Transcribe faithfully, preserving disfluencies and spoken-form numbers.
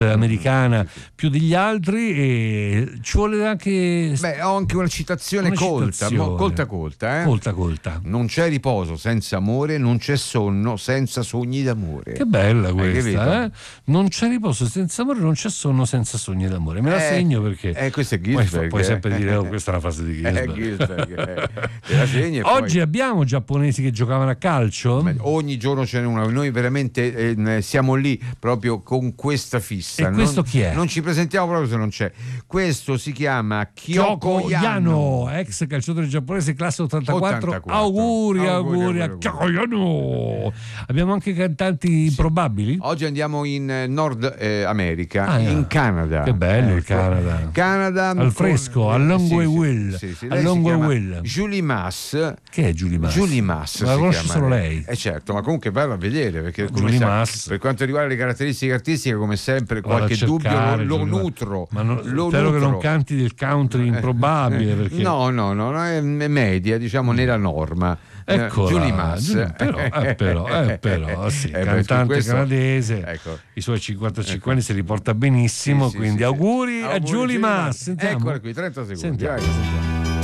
americana più degli altri, e ci vuole anche beh ho anche una citazione una colta citazione. colta colta eh? colta colta non c'è riposo senza amore, non c'è sonno senza sogni d'amore. Che bella Hai questa, capito? eh? Non c'è riposo senza amore, non c'è sonno senza sogni d'amore. Me la Eh, segno perché eh, questo è poi Ginsberg, puoi eh. sempre dire oh, questa è una frase di Eh, Ginsberg. Ginsberg, eh. Te la segni e Oggi poi... abbiamo giapponesi che giocavano a calcio? ogni giorno ce n'è una, noi veramente eh, siamo lì proprio con questa fissa. E questo non, chi è? Non ci presentiamo proprio se non c'è. Questo si chiama Kyoko, Kyoko Yano, ex calciatore giapponese, classe ottantaquattro. ottantaquattro. Auguri, auguri, Auguri, a auguri. Kyoko Yano. Abbiamo anche cantanti improbabili? Oggi andiamo in eh, Nord eh, America, Ah, in yeah. Canada. Che bello il Ecco. Canada. Canada Al fresco, con- a Longue sì, sì, Will. sì, sì. A Lei si Longue chiama Will. Julie Mass. Che è Julie Mass? Julie Mass Ma la si conosce chiama solo lei? Eh certo, ma comunque vado a vedere perché come Julie sa, Mass. per quanto riguarda le caratteristiche artistiche, come sempre Vado a qualche dubbio cercare, lo, lo Julie Mass. nutro. Ma no, lo spero che nutro. non canti del country improbabile, perché No, no, no, no, è media, diciamo nella norma. Eccola, Julie Mass. Julie- però, eh, però, eh, però, sì, Eh, beh, cantante questo- canadese, ecco. i suoi cinquantacinque Ecco. anni si riporta benissimo, Sì, sì, quindi sì, sì. auguri, a Auguri, Julie Mass. Sentiamo. Eccola qui, trenta secondi. Sentiamo, vai. sentiamo.